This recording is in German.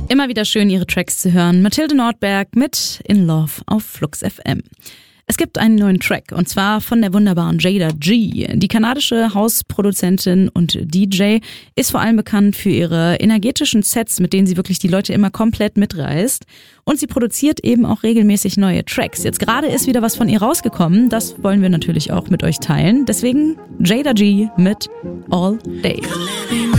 Immer wieder schön, ihre Tracks zu hören. Mathilde Nordberg mit In Love auf Flux FM. Es gibt einen neuen Track und zwar von der wunderbaren Jada G. Die kanadische Hausproduzentin und DJ ist vor allem bekannt für ihre energetischen Sets, mit denen sie wirklich die Leute immer komplett mitreißt. Und sie produziert eben auch regelmäßig neue Tracks. Jetzt gerade ist wieder was von ihr rausgekommen. Das wollen wir natürlich auch mit euch teilen. Deswegen Jada G mit All Day.